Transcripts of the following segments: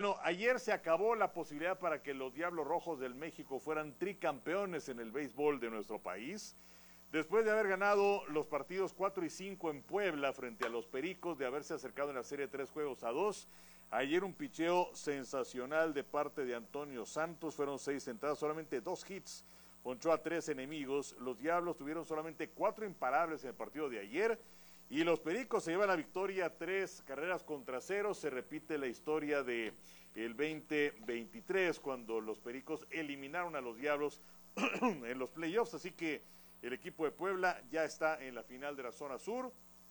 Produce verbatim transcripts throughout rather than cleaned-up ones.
Bueno, ayer se acabó la posibilidad para que los Diablos Rojos del México fueran tricampeones en el béisbol de nuestro país. Después de haber ganado los partidos cuatro y cinco en Puebla frente a los Pericos, de haberse acercado en la serie tres juegos a dos, ayer un picheo sensacional de parte de Antonio Santos, fueron seis entradas, solamente dos hits, ponchó a tres enemigos. Los Diablos tuvieron solamente cuatro imparables en el partido de ayer, y los Pericos se llevan la victoria, tres carreras contra cero. Se repite la historia de el veinte veintitrés, cuando los Pericos eliminaron a los Diablos en los playoffs, así que el equipo de Puebla ya está en la final de la zona sur,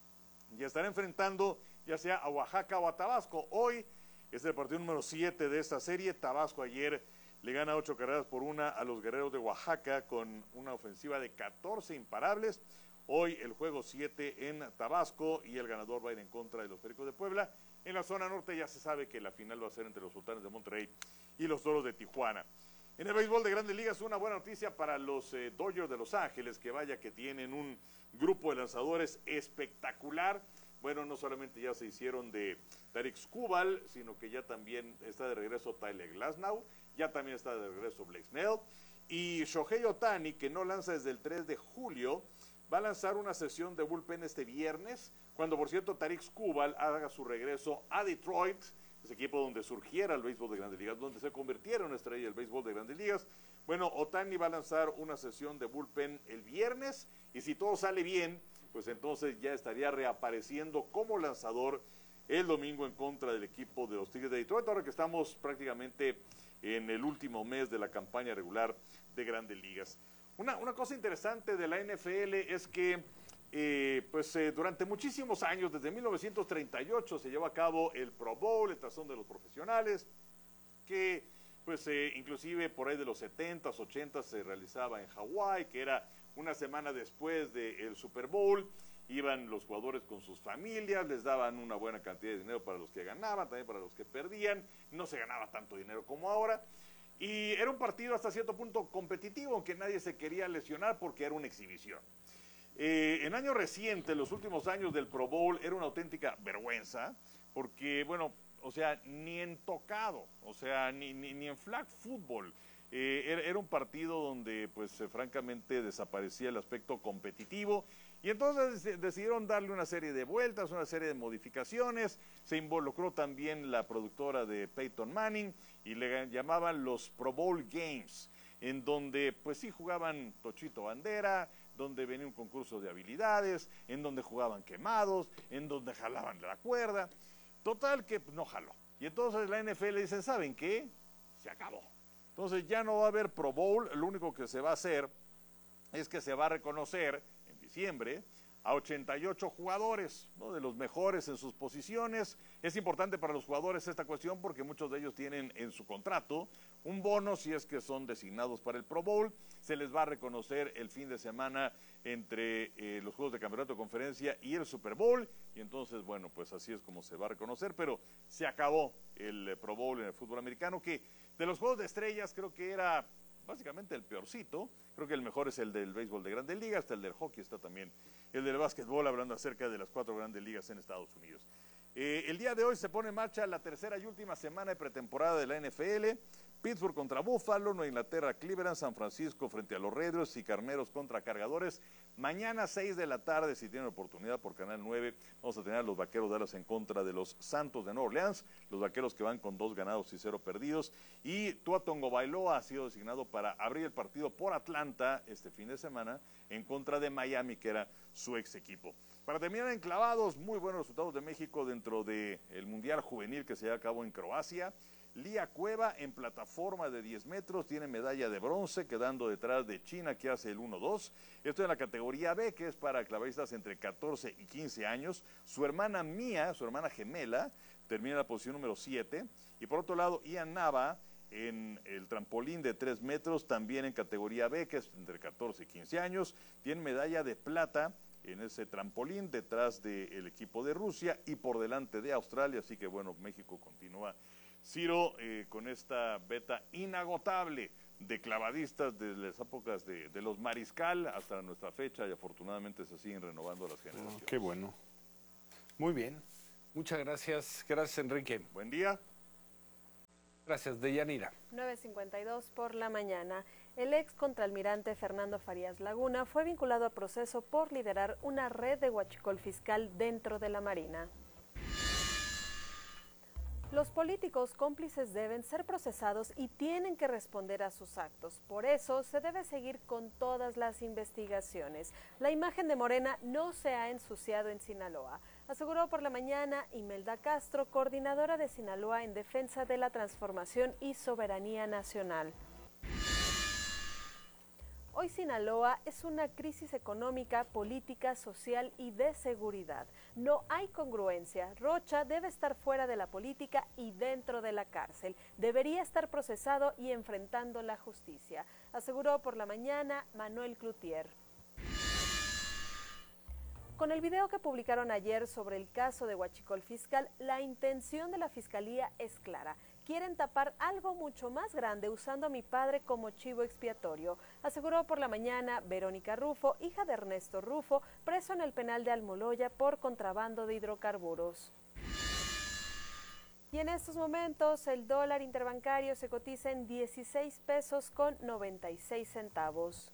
ya estará enfrentando ya sea a Oaxaca o a Tabasco. Hoy es el partido número siete de esta serie. Tabasco ayer le gana ocho carreras por una a los Guerreros de Oaxaca con una ofensiva de catorce imparables. Hoy el juego siete en Tabasco y el ganador va a ir en contra de los Pericos de Puebla. En la zona norte ya se sabe que la final va a ser entre los Sultanes de Monterrey y los Toros de Tijuana. En el béisbol de Grandes Ligas, una buena noticia para los eh, Dodgers de Los Ángeles, que vaya que tienen un grupo de lanzadores espectacular. Bueno, no solamente ya se hicieron de Tarik Skubal, sino que ya también está de regreso Tyler Glasnow, ya también está de regreso Blake Snell, y Shohei Ohtani, que no lanza desde el tres de julio, va a lanzar una sesión de bullpen este viernes, cuando por cierto Tarik Skubal haga su regreso a Detroit, ese equipo donde surgiera el béisbol de Grandes Ligas, donde se convirtiera en una estrella del béisbol de Grandes Ligas. Bueno, Ohtani va a lanzar una sesión de bullpen el viernes, y si todo sale bien, pues entonces ya estaría reapareciendo como lanzador el domingo en contra del equipo de los Tigres de Detroit, ahora que estamos prácticamente en el último mes de la campaña regular de Grandes Ligas. Una, una cosa interesante de la N F L es que Eh, pues eh, durante muchísimos años, desde mil novecientos treinta y ocho, se llevó a cabo el Pro Bowl, el tazón de los profesionales, que pues eh, inclusive por ahí de los setentas, ochentas se realizaba en Hawái, que era una semana después del Super Bowl. Iban los jugadores con sus familias, les daban una buena cantidad de dinero para los que ganaban, también para los que perdían. No se ganaba tanto dinero como ahora, y era un partido hasta cierto punto competitivo, aunque nadie se quería lesionar porque era una exhibición. Eh, en años recientes, los últimos años del Pro Bowl, era una auténtica vergüenza, porque, bueno, o sea, ni en tocado, o sea, ni, ni, ni en flag football, eh, era, era un partido donde, pues, eh, francamente desaparecía el aspecto competitivo, y entonces decidieron darle una serie de vueltas, una serie de modificaciones. Se involucró también la productora de Peyton Manning, y le llamaban los Pro Bowl Games, en donde, pues sí, jugaban Tochito Bandera, donde venía un concurso de habilidades, en donde jugaban quemados, en donde jalaban la cuerda. Total que no jaló. Y entonces la N F L dicen, ¿saben qué? Se acabó. Entonces ya no va a haber Pro Bowl, lo único que se va a hacer es que se va a reconocer en diciembre a ochenta y ocho jugadores, ¿no?, de los mejores en sus posiciones. Es importante para los jugadores esta cuestión porque muchos de ellos tienen en su contrato un bono si es que son designados para el Pro Bowl. Se les va a reconocer el fin de semana entre eh, los juegos de campeonato de conferencia y el Super Bowl, y entonces, bueno, pues así es como se va a reconocer, pero se acabó el eh, Pro Bowl en el fútbol americano, que de los juegos de estrellas creo que era básicamente el peorcito. Creo que el mejor es el del béisbol de Grandes Ligas, hasta el del hockey, está también el del básquetbol, hablando acerca de las cuatro Grandes Ligas en Estados Unidos. Eh, el día de hoy se pone en marcha la tercera y última semana de pretemporada de la N F L. Pittsburgh contra Buffalo, Nueva Inglaterra, Cleveland, San Francisco frente a los Raiders y Carneros contra Cargadores. Mañana seis de la tarde, si tienen oportunidad por Canal nueve, vamos a tener a los Vaqueros de Dallas en contra de los Santos de Nueva Orleans, los Vaqueros que van con dos ganados y cero perdidos. Y Tua Tagovailoa ha sido designado para abrir el partido por Atlanta este fin de semana en contra de Miami, que era su ex equipo. Para terminar en clavados, muy buenos resultados de México dentro del Mundial Juvenil que se lleva a cabo en Croacia. Lía Cueva en plataforma de diez metros tiene medalla de bronce, quedando detrás de China, que hace el uno dos. Esto en la categoría B, que es para clavadistas entre catorce y quince años. Su hermana Mía, su hermana gemela, termina en la posición número siete. Y por otro lado, Ian Nava en el trampolín de tres metros, también en categoría B, que es entre catorce y quince años. Tiene medalla de plata en ese trampolín, detrás del equipo de Rusia y por delante de Australia. Así que bueno, México continúa, Ciro, eh, con esta beta inagotable de clavadistas desde las épocas de, de los Mariscal hasta nuestra fecha, y afortunadamente se siguen renovando las generaciones. Oh, qué bueno. Muy bien. Muchas gracias. Gracias, Enrique. Buen día. Gracias, Deyanira. nueve cincuenta y dos por la mañana. El ex contraalmirante Fernando Farías Laguna fue vinculado a proceso por liderar una red de huachicol fiscal dentro de la Marina. Los políticos cómplices deben ser procesados y tienen que responder a sus actos. Por eso se debe seguir con todas las investigaciones. La imagen de Morena no se ha ensuciado en Sinaloa, aseguró por la mañana Imelda Castro, coordinadora de Sinaloa en defensa de la transformación y soberanía nacional. Hoy Sinaloa es una crisis económica, política, social y de seguridad. No hay congruencia. Rocha debe estar fuera de la política y dentro de la cárcel. Debería estar procesado y enfrentando la justicia, aseguró por la mañana Manuel Cloutier. Con el video que publicaron ayer sobre el caso de huachicol fiscal, la intención de la Fiscalía es clara. Quieren tapar algo mucho más grande usando a mi padre como chivo expiatorio, aseguró por la mañana Verónica Rufo, hija de Ernesto Rufo, preso en el penal de Almoloya por contrabando de hidrocarburos. Y en estos momentos el dólar interbancario se cotiza en dieciséis pesos con noventa y seis centavos.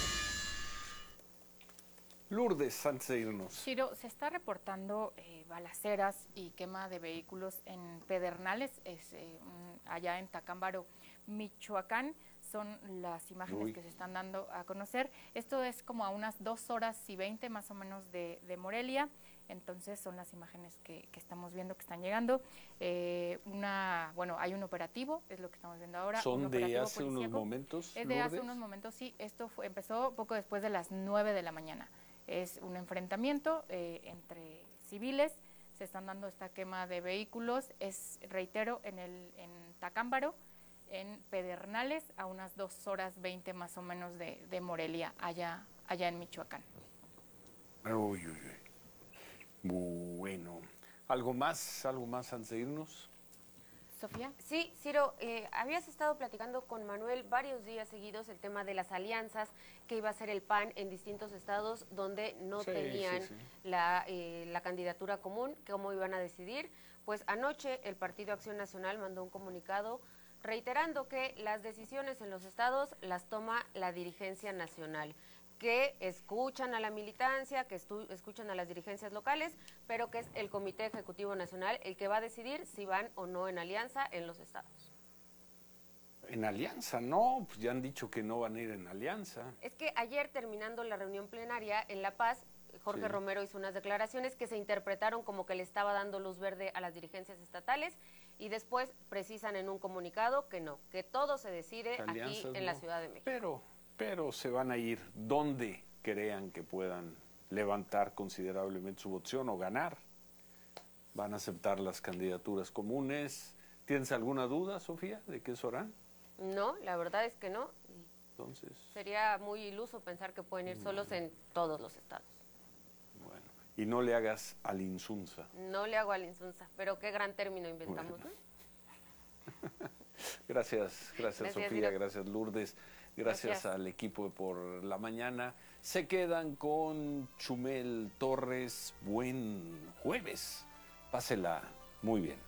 Lourdes, antes de irnos. Ciro, se está reportando eh, balaceras y quema de vehículos en Pedernales, es, eh, allá en Tacámbaro, Michoacán. Son las imágenes Uy. que se están dando a conocer. Esto es como a unas dos horas y veinte más o menos de, de Morelia. Entonces son las imágenes que, que estamos viendo que están llegando. Eh, una, bueno, hay un operativo, es lo que estamos viendo ahora. ¿Son de hace policíaco. unos momentos? Es de Lourdes? hace unos momentos, sí. Esto fue, empezó poco después de las nueve de la mañana. Es un enfrentamiento eh, entre civiles, se están dando esta quema de vehículos, es, reitero, en, el, en Tacámbaro, en Pedernales, a unas dos horas veinte más o menos de, de Morelia, allá, allá en Michoacán. Uy, uy, uy. Bueno, ¿algo más, algo más antes de irnos? Sofía. Sí, Ciro, eh, habías estado platicando con Manuel varios días seguidos el tema de las alianzas que iba a hacer el P A N en distintos estados donde no sí, tenían sí, sí. La, eh, la candidatura común, cómo iban a decidir. Pues anoche el Partido Acción Nacional mandó un comunicado reiterando que las decisiones en los estados las toma la dirigencia nacional, que escuchan a la militancia, que escuchan a las dirigencias locales, pero que es el Comité Ejecutivo Nacional el que va a decidir si van o no en alianza en los estados. En alianza, no, pues ya han dicho que no van a ir en alianza. Es que ayer, terminando la reunión plenaria en La Paz, Jorge sí. Romero hizo unas declaraciones que se interpretaron como que le estaba dando luz verde a las dirigencias estatales y después precisan en un comunicado que no, que todo se decide Alianzas, aquí en no. la Ciudad de México. Pero... pero se van a ir donde crean que puedan levantar considerablemente su votación o ganar. Van a aceptar las candidaturas comunes. ¿Tienes alguna duda, Sofía, de qué eso harán? No, la verdad es que no. Entonces... sería muy iluso pensar que pueden ir bueno. solos en todos los estados. Bueno, y no le hagas al insunza. No le hago al insunza, pero qué gran término inventamos, bueno. ¿no? Gracias, gracias, gracias Sofía, Mira. gracias Lourdes. Gracias, Gracias al equipo por la mañana. Se quedan con Chumel Torres. Buen jueves. Pásela muy bien.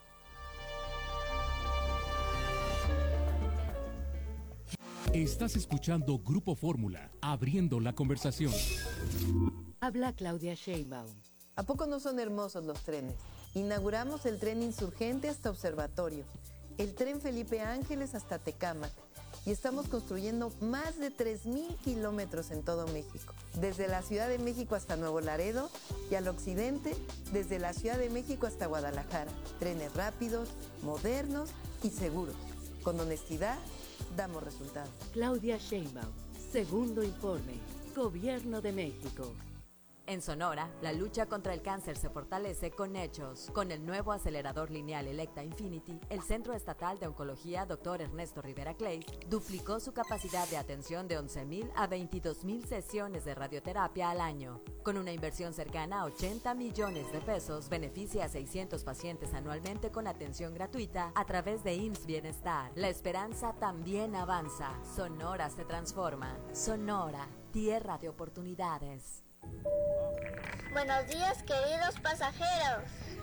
Estás escuchando Grupo Fórmula, abriendo la conversación. Habla Claudia Sheinbaum. ¿A poco no son hermosos los trenes? Inauguramos el tren Insurgente hasta Observatorio, el tren Felipe Ángeles hasta Tecámac. Y estamos construyendo más de tres mil kilómetros en todo México. Desde la Ciudad de México hasta Nuevo Laredo y al occidente, desde la Ciudad de México hasta Guadalajara. Trenes rápidos, modernos y seguros. Con honestidad, damos resultados. Claudia Sheinbaum, segundo informe, Gobierno de México. En Sonora, la lucha contra el cáncer se fortalece con hechos. Con el nuevo acelerador lineal Electa Infinity, el Centro Estatal de Oncología doctor Ernesto Rivera Clay duplicó su capacidad de atención de once mil a veintidós mil sesiones de radioterapia al año. Con una inversión cercana a ochenta millones de pesos, beneficia a seiscientos pacientes anualmente con atención gratuita a través de I M S S Bienestar. La esperanza también avanza. Sonora se transforma. Sonora, tierra de oportunidades. Buenos días, queridos pasajeros.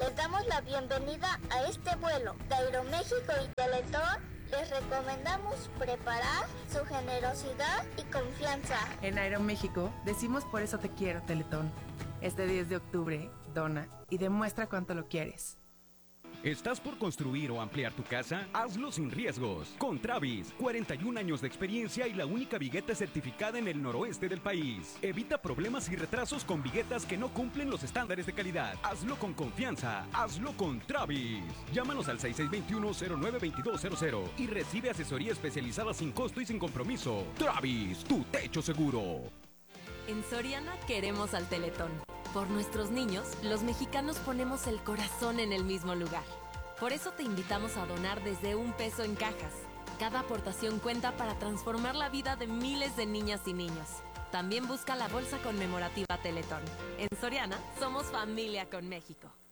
Les damos la bienvenida a este vuelo. De Aeroméxico y Teletón les recomendamos preparar su generosidad y confianza. En Aeroméxico decimos por eso te quiero, Teletón. Este diez de octubre, dona y demuestra cuánto lo quieres. ¿Estás por construir o ampliar tu casa? Hazlo sin riesgos. Con Travis, cuarenta y un años de experiencia y la única vigueta certificada en el noroeste del país. Evita problemas y retrasos con viguetas que no cumplen los estándares de calidad. Hazlo con confianza. Hazlo con Travis. Llámanos al seis seis dos uno, cero nueve dos dos cero cero y recibe asesoría especializada sin costo y sin compromiso. Travis, tu techo seguro. En Soriana queremos al Teletón. Por nuestros niños, los mexicanos ponemos el corazón en el mismo lugar. Por eso te invitamos a donar desde un peso en cajas. Cada aportación cuenta para transformar la vida de miles de niñas y niños. También busca la bolsa conmemorativa Teletón. En Soriana, somos familia con México.